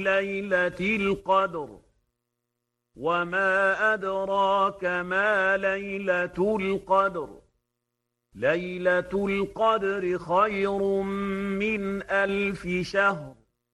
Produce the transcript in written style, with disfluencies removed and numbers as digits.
ليلة القدر وما أدراك ما ليلة القدر ليلة القدر خير من 1000 شهر